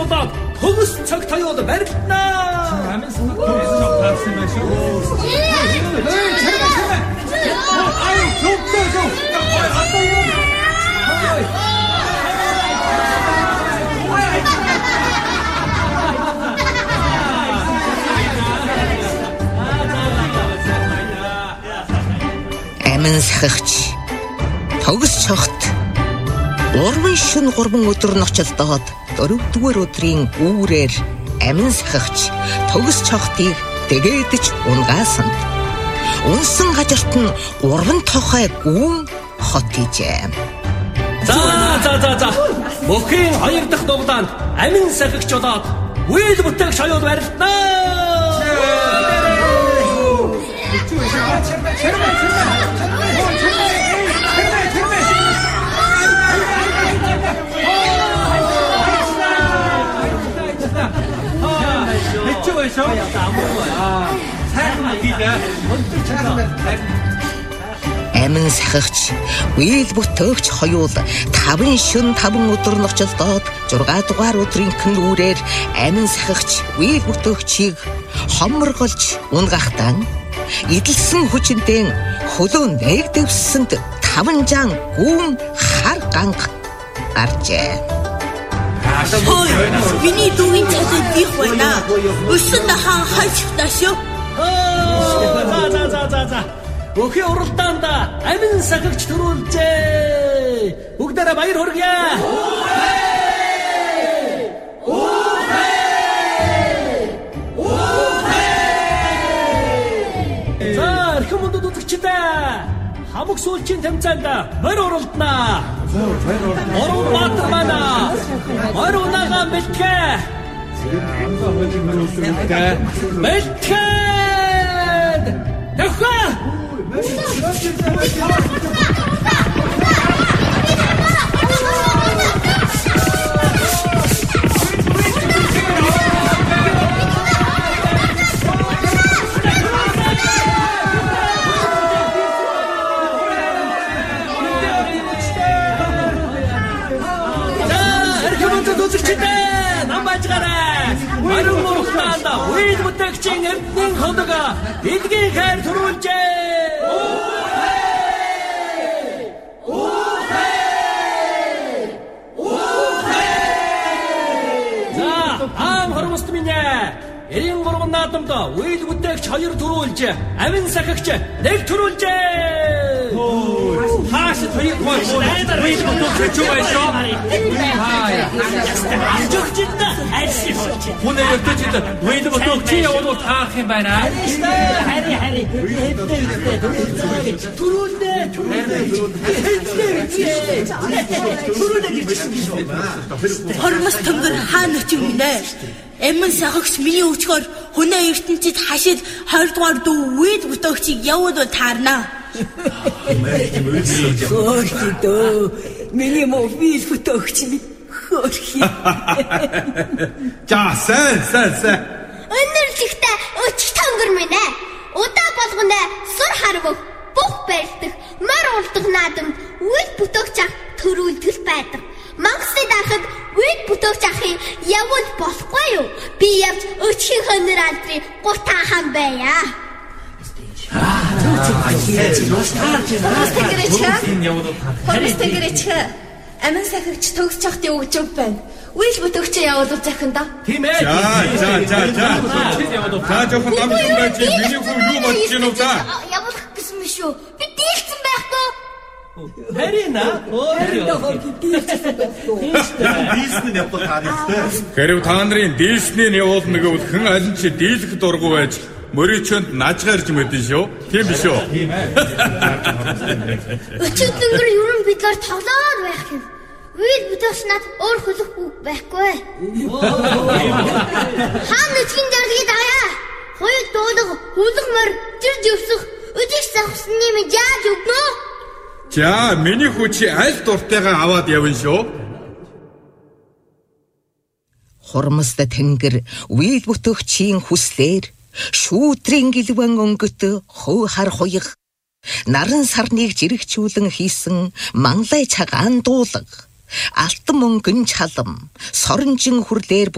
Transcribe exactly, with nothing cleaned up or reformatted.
жолоод төгс цаг тоёод барилнаа. Амин сагч төгс таарсан байх шүү. Ай, зүг зүг зүг. Хатаа юу? Амин сагч төгс чогт урмын шин гурван өдөр ночлдоод дөрөвдүгээр өдрийн үүрээр амин сахагч төгс чогтыг тэгээдэж унгаасан. Унсан газарт нь гурван тохой гүн хот хийжээ. За за за за. Мөхийн хоёр дахь дугдаанд амин сахагч болоод үйл бүтээгч хоёуд барилнаа. Амин сахагч үйл бүтээгч хоёул таван шин таван өдөр ночлдоод зургаан дугаар өдрийнхэн үүрээр амин сахагч үйл бүтээгчийг хоморголж унгахтаа идэлсэн хүчинтэй хөлөө нэгдэвсэнд таван жан гүн хар ганг гарчээ. Миний дүүгийн цалин бих байна. Өсөн хаан хайлтаашөө. За за за за за. Бүхий уралдаанд амин сахагч төрүүлжээ. Бүгдээрээ баяр хүргье. За, эрхэм мөндөд үзэгчдээ хамаг сүүлчийн тэмцээнд морь уралдана. Орон Баатар байна. Морь унаага бэлтгэе. Бэлтгэе. Тэхэ. Марин мөрхлаанда үйл бүтээгчийн эрдэнэ ходог эдгийн хайр төрүүлжээ. За, аам хормост минь эрийн гурван наадамд үйл бүтээгч хоёр төрүүлж, амин сахагч нэг төрүүлжээ. Хааш төрийг гоош найдар үйл бүтээгч юу байшоо? Хаяа. Ажигчд арсиш. Хүнээ өвдөж үйл бүтээгч явуулах таах юм байна. Хари хари. Төрүүлдэ. Хормос төмөр хаана ч юм нэ. Амин сахагч миний өчгөр хүнээ ертөнцид хашид хоёр дугаар дүү үйл бүтээгчийг явуулвал таарна. Хөөхдөө миний муу үйл бүтээгч минь хөрхи. За сайн сайн сайн. Өнөрлөгтэй өчг тонгор минь ээ. Удаа болгоно сур харгав бүх байлдах морь уралдах наадамд үйл бүтээгч ах төрүүлдэл байдаг. Мангасны дарахад үйл бүтээгч ахын явуул болохгүй юу? Би явж өчгийн хонор алдрыг гутаа хам байя. Хормостэгрэч амин сахагч төгс чахтын өгчөг байна. Үйл бүтээгч явуулах захинда. Тийм ээ. За за за за. За жоохон гамшин байж миний хүн юу бодож байна вэ та? Явуулах гэсэн мэт шүү. Би дийлсэн байхгүй. Харина. Дийлсэн нь явах таарихтэй. Хэрв та нарын дийлснийг явуулна гэвэл хэн аль нь ч дийлэх дургу байж мөрөчөнд наажгарч мэдэн шүү. Тийм биш үү? Тийм ээ. Өчиг төнгөр ерөн бидлэр тоглоод байх юм. Үйл бүтээгч над өөр хөлөх үг байхгүй. Хаан өчгийн дэргийг даяа. Хоёр дуулах, хөлөх мөр тэр живсэх өчиг сахсны минь яаж өгнө? За, миний хүч аль дуртайгаа аваад явна шүү. Хормост тэнгэр үйл бүтээгчийн хүслээр шүүтрийн гэлвэн өнгөт хөө хар хуйх наран сарныг жирэгчүүлэн хийсэн манлай цагаан дуулаг алтан мөнгөн чалам соронжин хүрлээр